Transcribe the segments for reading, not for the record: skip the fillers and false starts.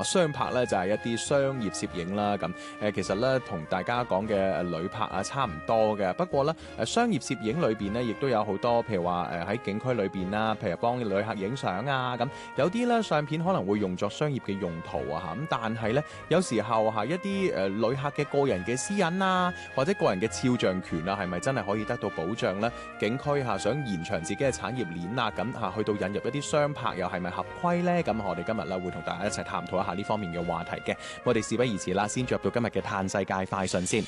雙拍咧就係一啲商業攝影啦。咁其實咧同大家講嘅旅拍啊差唔多嘅，不過咧商業攝影裏邊咧亦都有好多，譬如話喺景區裏邊啦，譬如幫旅客影相啊，咁有啲咧相片可能會用作商業嘅用途啊嚇，咁但係咧有時候一啲旅客嘅個人嘅私隱啊，或者個人嘅肖像權啊，係咪真係可以得到保障呢？景區想延長自己嘅產業鏈啊，咁去到引入一啲雙拍又係咪合規呢？咁我哋今日咧會同大家一齊探討一下呢方面嘅話題嘅。我哋事不宜遲啦，先進入到今日嘅嘆世界快訊先。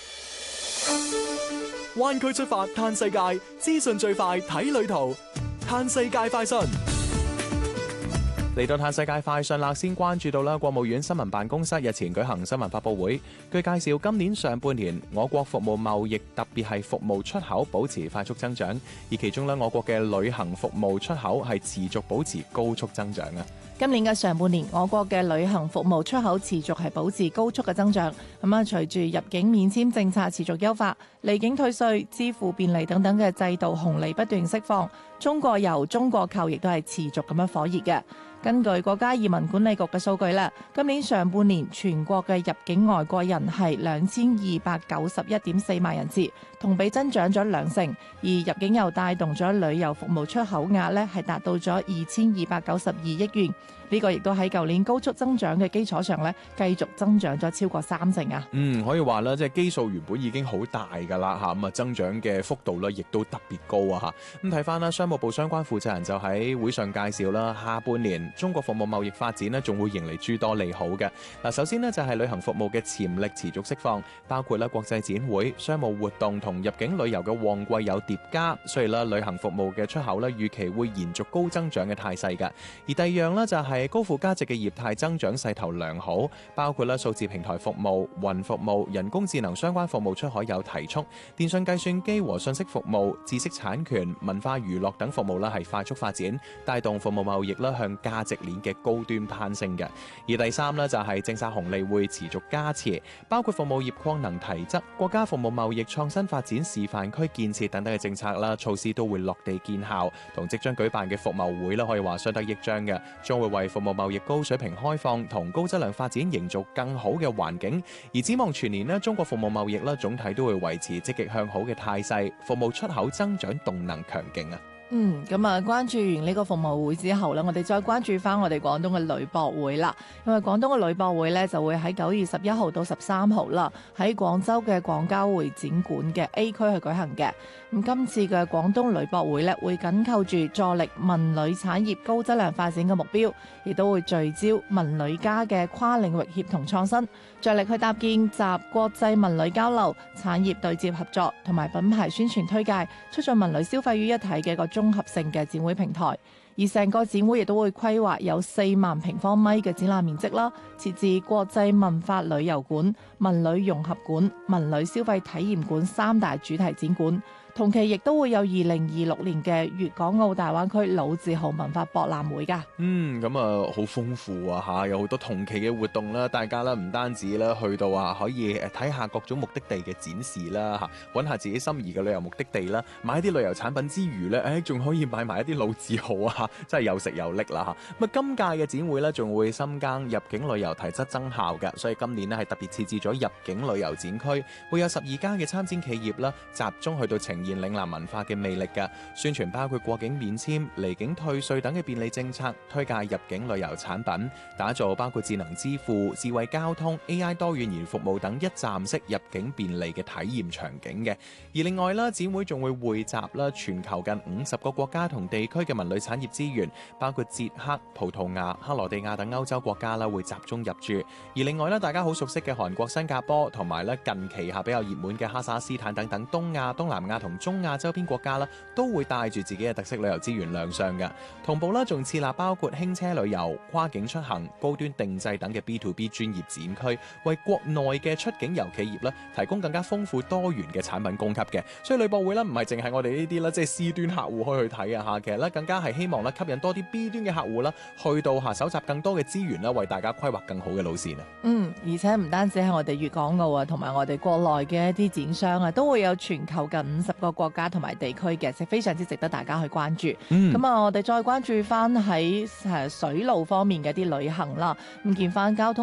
灣區出發嘆世界，資訊最快睇旅途，嘆世界快訊。 嚟到嘆世界快訊啦，先關注到啦，國務院新聞辦公室日前舉行新聞發佈會，據介紹，今年上半年我國服務貿易特別係服務出口保持快速增長，而其中咧我國嘅旅行服務出口係持續保持高速增長啊。 今年嘅上半年，我國嘅旅行服務出口持續係保持高速嘅增長。隨住入境免簽政策持續優化，離境退稅、支付便利等等嘅制度紅利不斷釋放，中國遊、中國購亦都係持續咁樣火熱嘅。根據國家移民管理局嘅數據咧，今年上半年全國嘅入境外國人係2291.4萬人次，同比增長咗2成，而入境遊帶動咗旅遊服務出口額咧係達到咗2292億元。呢個亦都喺舊年高速增長嘅基礎上咧，繼續增長咗超過3成啊！ 可以話啦，即係基數原本已經好大㗎啦嚇，咁增長嘅幅度咧亦都特別高啊嚇。咁睇翻啦，商務部相關負責人就喺會上介紹啦，下半年中國服務貿易發展呢仲會迎嚟諸多利好嘅。嗱，首先呢，就係旅行服務嘅潛力持續釋放，包括咧國際展會、商務活動同入境旅遊嘅旺季有疊加，所以咧旅行服務嘅出口咧預期會延續高增長嘅態勢㗎。而第二樣呢，就係高附加值嘅業態增長勢頭良好，包括咧數字平台服務、雲服務、人工智能相關服務出海有提速，電信計算機和信息服務、知識產權、文化娛樂等服務咧係快速發展，帶動服務貿易咧向價值鏈嘅高端攀升嘅。而第三呢，就係政策紅利會持續加持，包括服務業擴能提質、國家服務貿易創新發展示範區建設等等嘅政策啦，措施都會落地見效，同即將舉辦嘅服貿會咧可以話相得益彰嘅，將會為服務貿易高水平開放同高質量發展營造更好嘅環境。而展望全年呢，中國服務貿易咧總體都會維持積極向好嘅態勢，服務出口增長動能強勁啊！ 關注完呢個服務會之後呢，我哋再關注翻我哋廣東嘅旅博會啦。因為廣東嘅旅博會呢，就會喺9月11號到13號啦，喺廣州嘅廣交會展館嘅 A 區去舉行嘅。今次嘅廣東旅博會呢，會緊扣住助力文旅產業高質量發展嘅目標，亦都會聚焦文旅家嘅跨領域協同創新，着力去搭建集國際文旅交流、產業對接合作同埋品牌宣傳推介，促進文旅消費於一體嘅一個綜合性嘅展會平台。而成個展會亦都會規劃有4萬平方米嘅展覽面積啦，設置國際文化旅遊館、文旅融合館、文旅消費體驗館3大主題展館。同期亦都會有2026年嘅粵港澳大灣區老字號文化博覽會㗎。 好豐富啊嚇，有好多同期嘅活動啦，大家啦唔單止啦去到可以睇下各種目的地嘅展示啦嚇，揾下自己心儀嘅旅遊目的地啦，買啲旅遊產品之餘咧，仲可以買埋一啲老字號啊，真係又食又拎啦嚇。今屆嘅展會咧仲會深耕入境旅遊提質增效嘅，所以今年咧係特別設置咗入境旅遊展區，會有12家嘅參展企業啦，集中去到呈現嶺南文化嘅魅力嘅宣傳，包括過境免簽、離境退稅等嘅便利政策，推介入境旅遊產品，打造包括智能支付、智慧交通、AI 多語言服務等一站式入境便利嘅體驗場景嘅。而另外啦，展會仲會匯集啦全球近50個國家同地區嘅文旅產業資源，包括捷克、葡萄牙、克羅地亞等歐洲國家啦，會集中入駐。而另外咧，大家好熟悉嘅韓國、新加坡同埋咧近期比較熱門嘅哈薩斯坦等等東亞、東南亞同中亞周邊國家啦，都會帶住自己嘅特色旅遊資源亮相嘅。同步啦，仲設立包括輕車旅遊、跨境出行、高端定製等嘅 B2B 專業展區，為國內嘅出境遊企業咧提供更加豐富多元嘅產品供給嘅。所以旅博會咧唔係淨係我哋呢啲啦，即係 C 端客戶可以去睇啊嚇，其實咧更加係希望咧吸引多啲 B 端嘅客戶啦，去到搜集更多嘅資源啦，為大家規劃更好嘅路線啊。 而且唔單止係我哋粵港澳啊，同埋我哋國內嘅一啲展商啊，都會有全球近50個國家同埋地區嘅，係非常之值得大家去關注。我哋再關注翻喺水路方面嘅啲旅行啦，咁見翻交通